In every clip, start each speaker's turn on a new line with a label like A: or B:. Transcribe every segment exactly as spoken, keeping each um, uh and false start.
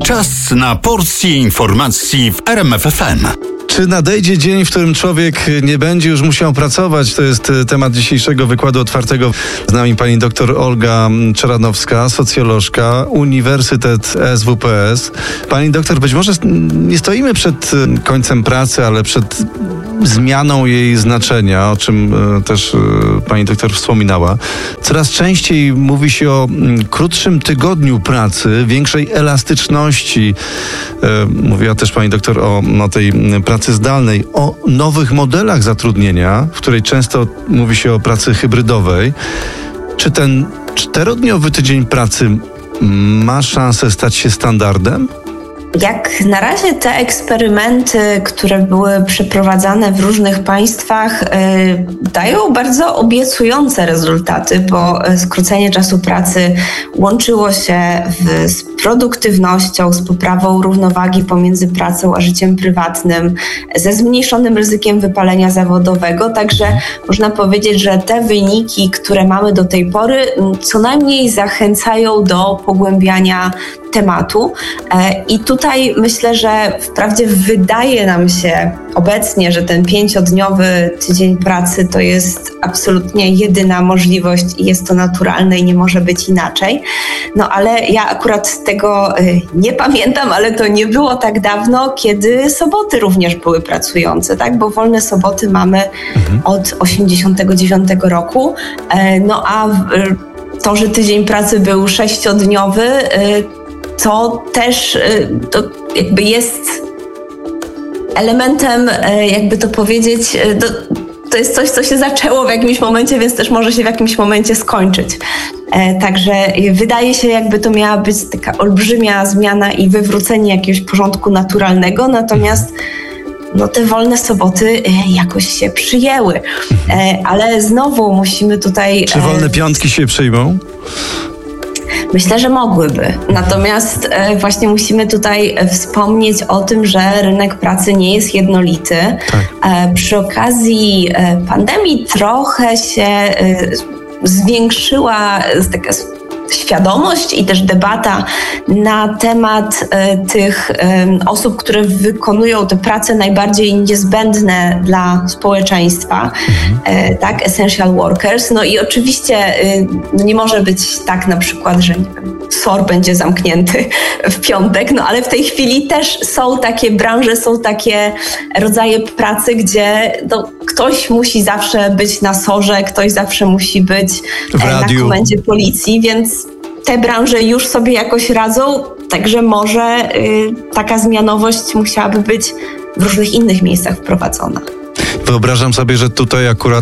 A: Czas na porcję informacji w R M F F M.
B: Czy nadejdzie dzień, w którym człowiek nie będzie już musiał pracować? To jest temat dzisiejszego wykładu otwartego. Z nami pani doktor Olga Czeranowska, socjolożka, Uniwersytet S W P S. Pani doktor, być może nie stoimy przed końcem pracy, ale przed zmianą jej znaczenia, o czym też pani doktor wspominała. Coraz częściej mówi się o krótszym tygodniu pracy, większej elastyczności. Mówiła też pani doktor o, o tej pracy zdalnej, o nowych modelach zatrudnienia, w której często mówi się o pracy hybrydowej. Czy ten czterodniowy tydzień pracy ma szansę stać się standardem?
C: Jak na razie te eksperymenty, które były przeprowadzane w różnych państwach, yy, dają bardzo obiecujące rezultaty, bo skrócenie czasu pracy łączyło się w, z produktywnością, z poprawą równowagi pomiędzy pracą a życiem prywatnym, ze zmniejszonym ryzykiem wypalenia zawodowego. Także można powiedzieć, że te wyniki, które mamy do tej pory, co najmniej zachęcają do pogłębiania tematu. I tutaj myślę, że wprawdzie wydaje nam się obecnie, że ten pięciodniowy tydzień pracy to jest absolutnie jedyna możliwość i jest to naturalne i nie może być inaczej. No ale ja akurat tego nie pamiętam, ale to nie było tak dawno, kiedy soboty również były pracujące, tak? Bo wolne soboty mamy mhm. od osiemdziesiątego dziewiątego roku. No a to, że tydzień pracy był sześciodniowy, to też to jakby jest elementem, jakby to powiedzieć, to, to jest coś, co się zaczęło w jakimś momencie, więc też może się w jakimś momencie skończyć. Także wydaje się, jakby to miała być taka olbrzymia zmiana i wywrócenie jakiegoś porządku naturalnego, natomiast no te wolne soboty jakoś się przyjęły. Ale znowu musimy tutaj...
B: Czy wolne piątki się przyjmą?
C: Myślę, że mogłyby. Natomiast właśnie musimy tutaj wspomnieć o tym, że rynek pracy nie jest jednolity. Tak. Przy okazji pandemii trochę się zwiększyła taka świadomość i też debata na temat e, tych e, osób, które wykonują te prace najbardziej niezbędne dla społeczeństwa, e, tak, essential workers. No i oczywiście e, nie może być tak na przykład, że nie wiem, S O R będzie zamknięty w piątek, no ale w tej chwili też są takie branże, są takie rodzaje pracy, gdzie no, ktoś musi zawsze być na sorze, ktoś zawsze musi być e, na komendzie policji, więc te branże już sobie jakoś radzą, także może y, taka zmianowość musiałaby być w różnych innych miejscach wprowadzona.
B: Wyobrażam sobie, że tutaj akurat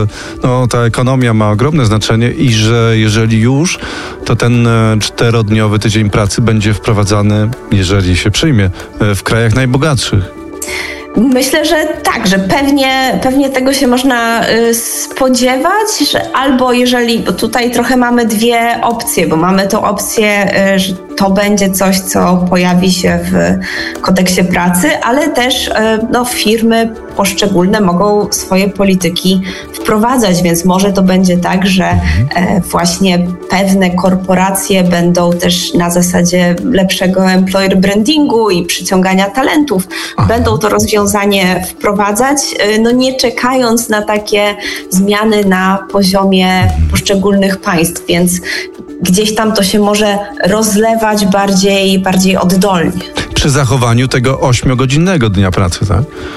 B: no, ta ekonomia ma ogromne znaczenie i że jeżeli już, to ten czterodniowy tydzień pracy będzie wprowadzany, jeżeli się przyjmie, w krajach najbogatszych.
C: Myślę, że tak, że pewnie, pewnie tego się można y, spodziewać, że albo jeżeli, bo tutaj trochę mamy dwie opcje, bo mamy tą opcję, y, że to będzie coś, co pojawi się w kodeksie pracy, ale też y, no, firmy poszczególne mogą swoje polityki wprowadzać, więc może to będzie tak, że y, właśnie pewne korporacje będą też na zasadzie lepszego employer brandingu i przyciągania talentów, Aha. będą to rozwiązania wprowadzać, no nie czekając na takie zmiany na poziomie poszczególnych państw, więc gdzieś tam to się może rozlewać bardziej, bardziej oddolnie.
B: Przy zachowaniu tego ośmiogodzinnego dnia pracy, tak?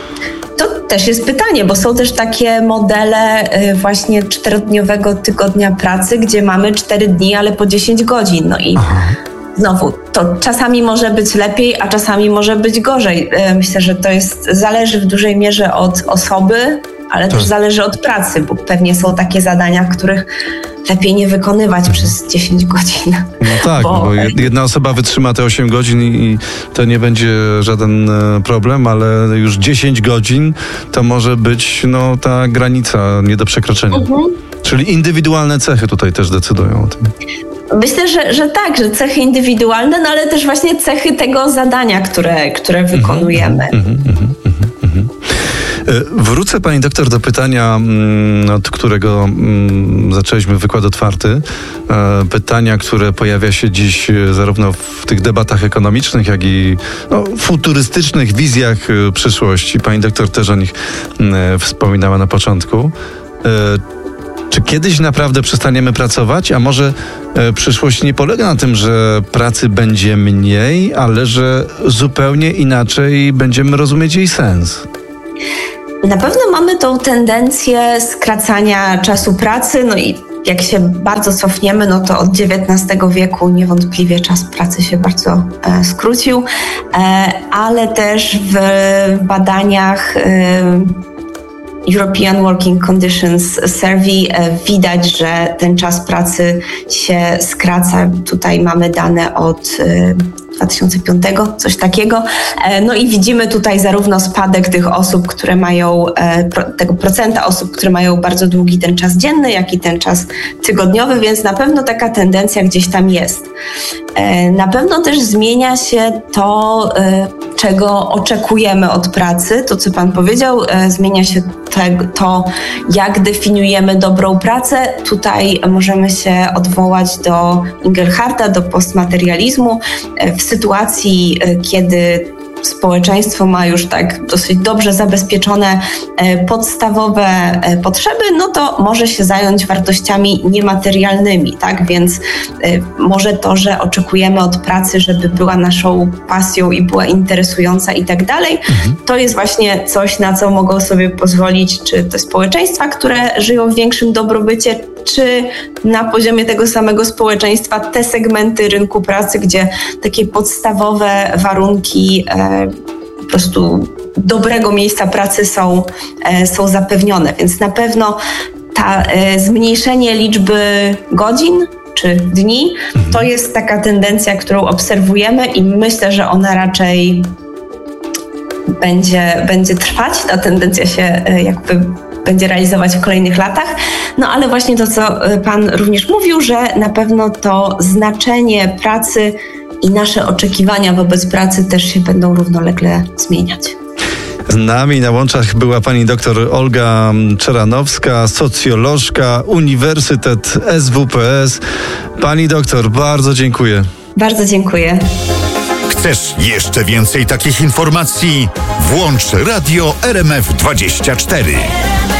C: To też jest pytanie, bo są też takie modele właśnie czterodniowego tygodnia pracy, gdzie mamy cztery dni, ale po dziesięć godzin. No i Aha. Znowu, to czasami może być lepiej, a czasami może być gorzej. Myślę, że to jest, zależy w dużej mierze od osoby, ale to też zależy od pracy, bo pewnie są takie zadania, których lepiej nie wykonywać przez dziesięć godzin.
B: No tak, bo, bo jedna osoba wytrzyma te osiem godzin i to nie będzie żaden problem, ale już dziesięć godzin to może być no, ta granica nie do przekroczenia. Mhm. Czyli indywidualne cechy tutaj też decydują o tym.
C: Myślę, że, że tak, że cechy indywidualne, no ale też właśnie cechy tego zadania, które, które wykonujemy. Mm-hmm, mm-hmm, mm-hmm.
B: Wrócę, pani doktor, do pytania, od którego zaczęliśmy wykład otwarty. Pytania, które pojawia się dziś zarówno w tych debatach ekonomicznych, jak i no, futurystycznych wizjach przyszłości. Pani doktor też o nich wspominała na początku. Czy kiedyś naprawdę przestaniemy pracować, a może przyszłość nie polega na tym, że pracy będzie mniej, ale że zupełnie inaczej będziemy rozumieć jej sens?
C: Na pewno mamy tą tendencję skracania czasu pracy, no i jak się bardzo cofniemy, no to od dziewiętnastego wieku niewątpliwie czas pracy się bardzo e, skrócił, e, ale też w badaniach e, European Working Conditions Survey widać, że ten czas pracy się skraca. Tutaj mamy dane od dwa tysiące piątego, coś takiego. No i widzimy tutaj zarówno spadek tych osób, które mają, tego procenta osób, które mają bardzo długi ten czas dzienny, jak i ten czas tygodniowy, więc na pewno taka tendencja gdzieś tam jest. Na pewno też zmienia się to, czego oczekujemy od pracy, to co pan powiedział, zmienia się to, jak definiujemy dobrą pracę. Tutaj możemy się odwołać do Ingelharta, do postmaterializmu. W sytuacji, kiedy społeczeństwo ma już tak dosyć dobrze zabezpieczone podstawowe potrzeby, no to może się zająć wartościami niematerialnymi, tak? Więc może to, że oczekujemy od pracy, żeby była naszą pasją i była interesująca i tak dalej, to jest właśnie coś, na co mogą sobie pozwolić czy te społeczeństwa, które żyją w większym dobrobycie, czy na poziomie tego samego społeczeństwa te segmenty rynku pracy, gdzie takie podstawowe warunki e, po prostu dobrego miejsca pracy są, e, są zapewnione. Więc na pewno ta e, zmniejszenie liczby godzin czy dni to jest taka tendencja, którą obserwujemy i myślę, że ona raczej będzie, będzie trwać. Ta tendencja się e, jakby będzie realizować w kolejnych latach. No ale właśnie to, co pan również mówił, że na pewno to znaczenie pracy i nasze oczekiwania wobec pracy też się będą równolegle zmieniać.
B: Z nami na łączach była pani doktor Olga Czeranowska, socjolożka, Uniwersytet S W P S. Pani doktor, bardzo dziękuję.
C: Bardzo dziękuję.
A: Chcesz jeszcze więcej takich informacji? Włącz Radio R M F dwadzieścia cztery.